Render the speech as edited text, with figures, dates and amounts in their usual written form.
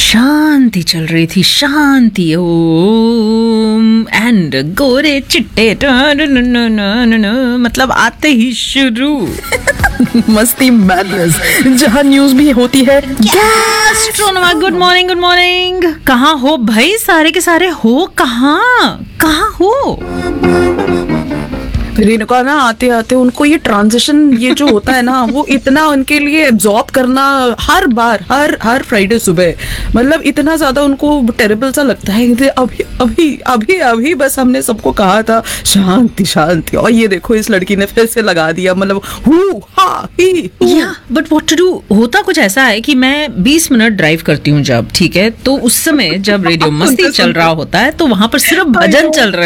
शांति चल रही थी, शांति ओम एंड गोरे चिट्टे मतलब आते ही शुरू मस्ती मैडनेस, जहाँ न्यूज भी होती है। गैस्ट्रोनोमा, गुड मॉर्निंग, गुड मॉर्निंग। कहाँ हो भाई, सारे के सारे हो कहाँ हो? रेणुका ना आते आते उनको ये ट्रांजिशन, ये जो होता है ना, वो इतना उनके लिए एब्जॉर्ब करना हर बार, हर फ्राइडे सुबह, मतलब इतना ज्यादा उनको टेरिबल सा लगता है कि अभी अभी अभी अभी बस हमने सबको कहा था शांति शांति, और ये देखो इस लड़की ने फिर से लगा दिया, मतलब बट व्हाट टू डू। होता कुछ ऐसा है कि मैं 20 मिनट ड्राइव करती हूँ जब, ठीक है, तो उस समय जब रेडियो मस्ती चल रहा होता है तो वहां पर सिर्फ भजन चल रहे